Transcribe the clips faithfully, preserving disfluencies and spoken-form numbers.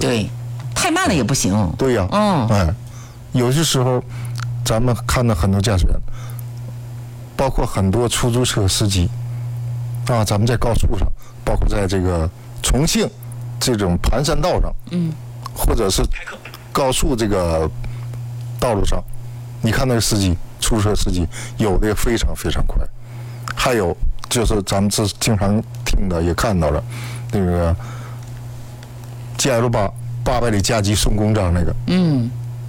对，太慢了也不行。 对呀、 嗯， 哎，有些时候咱们看到很多驾驶员，包括很多出租车司机啊，咱们在高速上，包括在这个重庆这种盘山道上， 嗯， 或者是高速这个道路上，你看那个司机，出租车司机有的非常非常快，还有就是咱们这经常听到也看到了那个 G L 八八百里加急送公章那个， 嗯，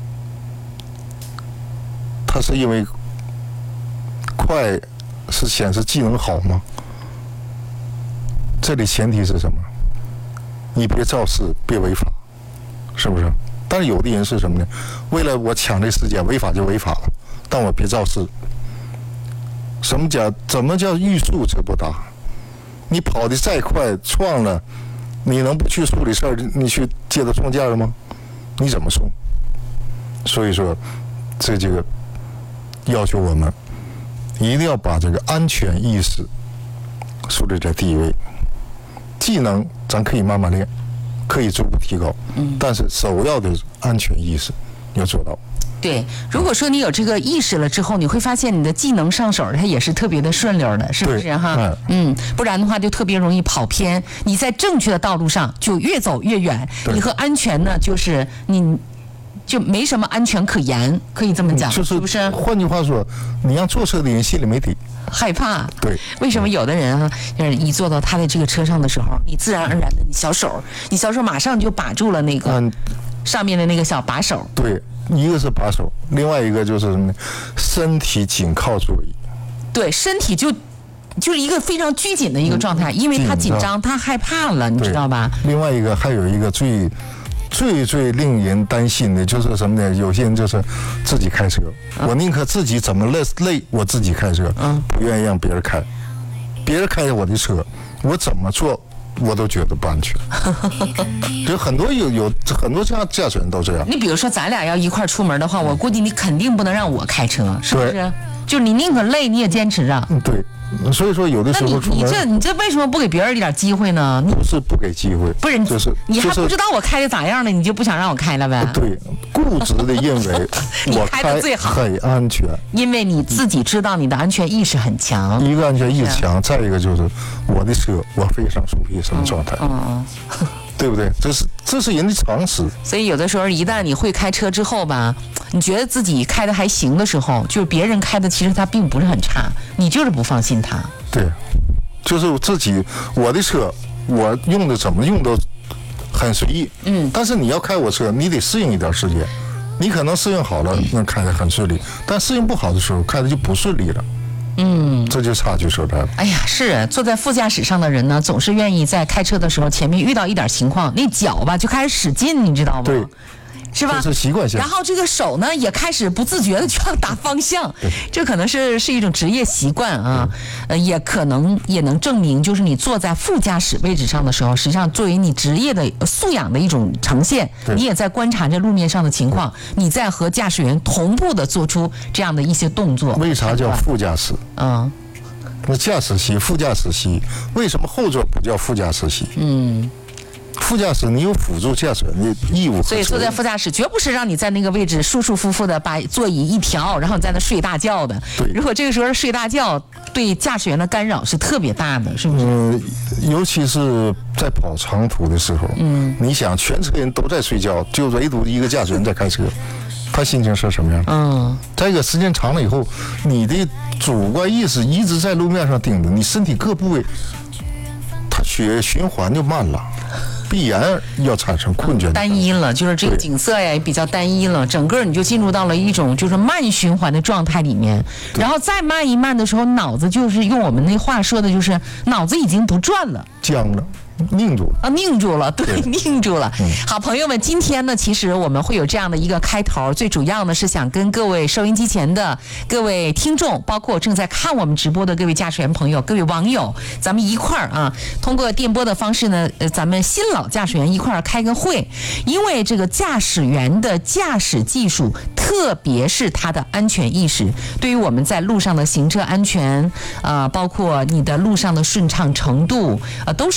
它是因为快是显示技能好吗？这里前提是什么？你别肇事，别违法，是不是？但是有的人是什么呢？为了我抢这时间，违法就违法了，但我别肇事。什么叫怎么叫欲速则不达？你跑得再快，撞了，你能不去处理事儿？你去接他送件了吗？你怎么送？所以说，这这个要求我们一定要把这个安全意识树立在第一位。技能咱可以慢慢练，可以逐步提高，嗯，但是首要的安全意识要做到。 对，如果说你有这个意识了之后，你会发现你的技能上手，它也是特别的顺溜的，是不是哈？嗯，不然的话就特别容易跑偏。你在正确的道路上就越走越远，你和安全呢，就是你就没什么安全可言，可以这么讲， 就是、 是不是？ 换句话说，你让坐车的人心里没底， 害怕。 对， 为什么有的人啊，就是一坐到他的这个车上的时候，你自然而然的，你小手，你小手马上就把住了那个、嗯、上面的那个小把手。 对。一个是把手，另外一个就是什么呢？身体紧靠座椅。 对，身体就就是一个非常拘谨的一个状态，因为他紧张，他害怕了，你知道吧？ 另外一个还有一个最最最令人担心的就是什么呢？有些人就是自己开车，嗯、我宁可自己怎么累累，我自己开车，嗯，不愿意让别人开。别人开我的车，我怎么做？我都觉得不安全，就很多有有很多驾驾驶员都这样。 你比如说，咱俩要一块出门的话，我估计你肯定不能让我开车，是不是？就你宁可累，你也坚持着。 嗯，对。所以说，有的时候出门， 你这你这为什么不给别人一点机会呢？ 不是不给机会， 不是， 就是你还不知道我开的咋样呢，你就不想让我开了呗？ 对，固执的认为我开的最好， 很安全， 因为你自己知道你的安全意识很强。 一个安全意识强，再一个就是我的车我非常熟悉什么状态。嗯嗯。对不对？这是这是人的常识。 所以有的时候，一旦你会开车之后吧，你觉得自己开的还行的时候，就是别人开的其实他并不是很差，你就是不放心他。 对，就是自己我的车，我用的怎么用都很随意。嗯。但是你要开我车，你得适应一段时间。你可能适应好了，那开得很顺利；但适应不好的时候，开的就不顺利了。嗯，这就差距所在了。 哎呀，是坐在副驾驶上的人呢，总是愿意在开车的时候，前面遇到一点情况，那脚吧就开始使劲，你知道吗？ 对， 是吧？ 这是习惯性。 然后这个手呢，也开始不自觉的就要打方向，这可能是是一种职业习惯啊，呃，也可能也能证明，就是你坐在副驾驶位置上的时候，实际上作为你职业的素养的一种呈现，你也在观察着路面上的情况，你在和驾驶员同步的做出这样的一些动作。 为啥叫副驾驶？嗯，那驾驶席、副驾驶席，为什么后座不叫副驾驶席？嗯。副驾驶你有辅助驾驶员的义务， 所以坐在副驾驶绝不是让你在那个位置舒舒服服的把座椅一调，然后你在那睡大觉的。 对， 如果这个时候睡大觉，对驾驶员的干扰是特别大的，是不是？ 嗯，尤其是在跑长途的时候，嗯，你想全车人都在睡觉，就唯独一个驾驶员在开车，他心情是什么样？嗯，再一个时间长了以后，你的主观意识一直在路面上盯着，你身体各部位，它血液循环就慢了。必然要产生困倦， 单一了，就是这个景色呀也比较单一了，整个你就进入到了一种就是慢循环的状态里面，然后再慢一慢的时候，脑子就是用我们那话说的，就是脑子已经不转了， 僵了。拧住了啊，拧住了，对，拧住了。嗯、好，朋友们，今天呢，其实我们会有这样的一个开头，最主要呢是想跟各位收音机前的各位听众，包括正在看我们直播的各位驾驶员朋友、各位网友，咱们一块儿啊，通过电波的方式呢，呃，咱们新老驾驶员一块儿开个会，因为这个驾驶员的驾驶技术，特别是他的安全意识，对于我们在路上的行车安全啊、呃，包括你的路上的顺畅程度啊、呃，都是有直接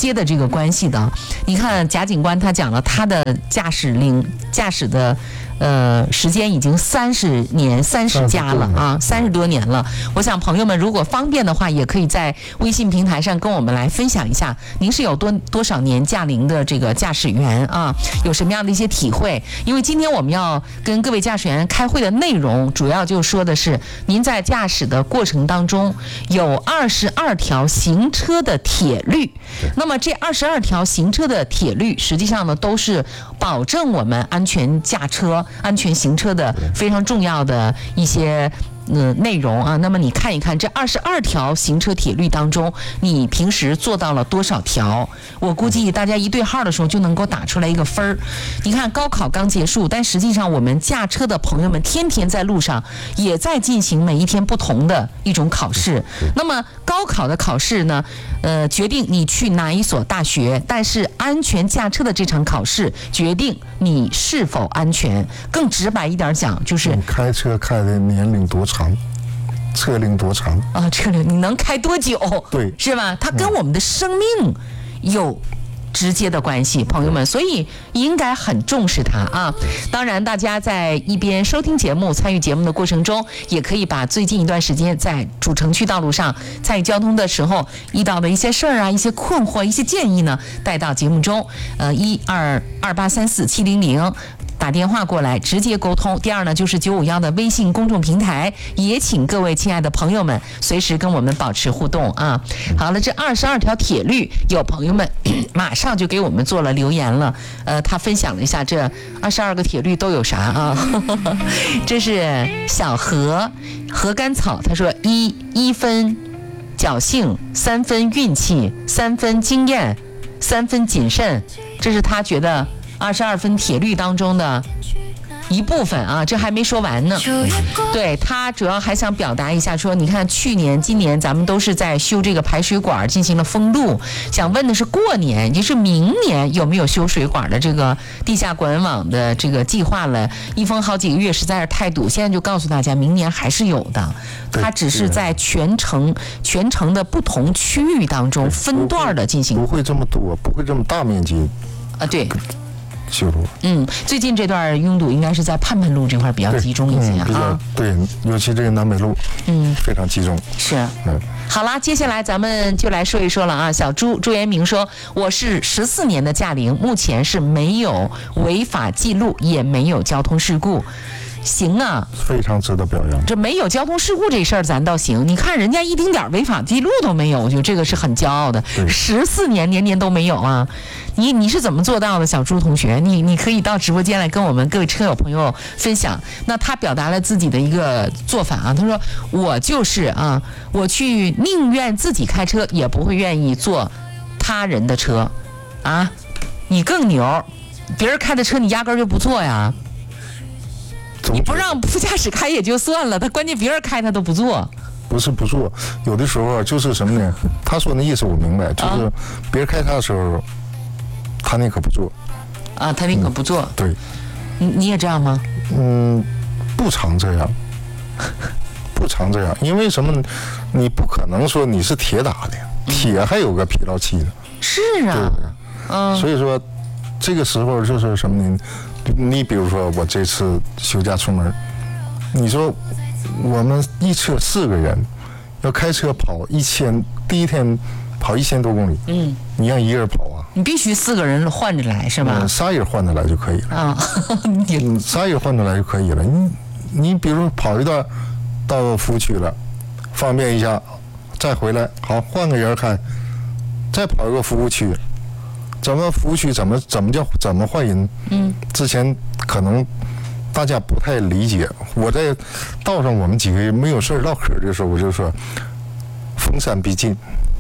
接的这个关系的。你看贾警官他讲了，他的驾驶领驾驶的呃时间已经三十年三十加了啊，三十多年了。我想朋友们如果方便的话，也可以在微信平台上跟我们来分享一下，您是有多多少年驾龄的这个驾驶员啊，有什么样的一些体会？因为今天我们要跟各位驾驶员开会的内容，主要就说的是您在驾驶的过程当中有二十二条行车的铁律。那么这二十二条行车的铁律，实际上呢都是保证我们安全驾车、安全行车的非常重要的一些呃内容啊。那么你看一看这二十二条行车铁律当中，你平时做到了多少条？我估计大家一对号的时候就能够打出来一个分儿。你看高考刚结束，但实际上我们驾车的朋友们天天在路上也在进行每一天不同的一种考试。那么高考的考试呢，呃，决定你去哪一所大学，但是安全驾车的这场考试决定你是否安全。更直白一点讲，就是你开车开的年龄多长，车龄多长啊，车龄你能开多久？ 对， 是吧？它跟我们的生命有直接的关系，朋友们，所以应该很重视它啊。当然，大家在一边收听节目、参与节目的过程中，也可以把最近一段时间在主城区道路上参与交通的时候遇到的一些事儿啊、一些困惑、一些建议呢，带到节目中。呃，一二二八三四七零零。打电话过来直接沟通。第二呢，就是九五一的微信公众平台，也请各位亲爱的朋友们随时跟我们保持互动啊。好了，这二十二条铁律，有朋友们马上就给我们做了留言了。呃，他分享了一下这二十二个铁律都有啥啊？这是小何何甘草，他说一一分侥幸，三分运气，三分经验，三分谨慎，这是他觉得二十二分铁律当中的一部分啊，这还没说完呢。对，他主要还想表达一下说，你看去年今年咱们都是在修这个排水管进行了封路，想问的是过年也就是明年有没有修水管的这个地下管网的这个计划了。一封好几个月实在是太堵，现在就告诉大家明年还是有的，它只是在全城全城的不同区域当中分段的进行， 不会这么多，不会这么大面积啊，对修路。 嗯，最近这段拥堵应该是在盼盼路这块比较集中一些啊。 嗯、对，尤其这个南北路，嗯，非常集中。 是，嗯，好了，接下来咱们就来说一说了啊。小朱朱延明说，我是十四年的驾龄，目前是没有违法记录，也没有交通事故。行啊， 非常值得表扬。 这没有交通事故这事儿咱倒行，你看人家一丁点违法记录都没有，我觉得这个是很骄傲的。十四年年年都没有啊，你你是怎么做到的，小朱同学？你你可以到直播间来跟我们各位车友朋友分享。那他表达了自己的一个做法啊，他说我就是啊，我去宁愿自己开车，也不会愿意坐他人的车啊。你更牛，别人开的车你压根儿就不坐呀。你不让副驾驶开也就算了，他关键别人开他都不做。 不是不做，有的时候就是什么呢？他说那意思我明白，就是别人开他的时候，他宁可不做。 啊，他宁可不做。 嗯、对。 你你也这样吗？ 嗯，不常这样，不常这样，因为什么呢？你不可能说你是铁打的，铁还有个疲劳期呢。 是啊。 嗯。所以说，这个时候就是什么呢？你比如说我这次休假出门，你说我们一车四个人要开车跑一千，第一天跑一千多公里，嗯，你让一个人跑啊？ 你必须四个人换着来是吧？ 嗯，仨人换着来就可以了啊，嗯，仨人换着来就可以了。你你比如跑一段到服务区了，方便一下，再回来，好换个人开，再跑一个服务区。怎么服务区怎么怎么叫怎么换人？嗯，之前可能大家不太理解。我在道上，我们几个人没有事唠嗑的时候，我就说逢山必进。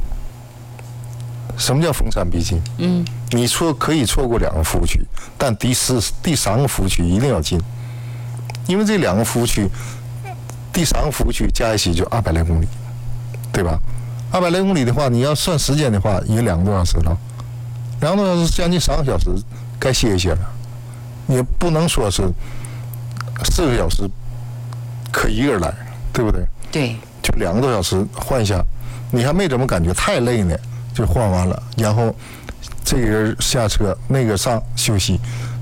什么叫逢山必进？嗯，你错可以错过两个服务区，但第四第三个服务区一定要进，因为这两个服务区，第三个服务区加一起就二百来公里，对吧？二百来公里的话，你要算时间的话，也两个多小时了。两个多小时，将近三个小时，该歇一歇了。也不能说是四个小时可一个人来，对不对？ 对。 就两个多小时换一下，你还没怎么感觉太累呢，就换完了，然后这个人下车，那个上休息，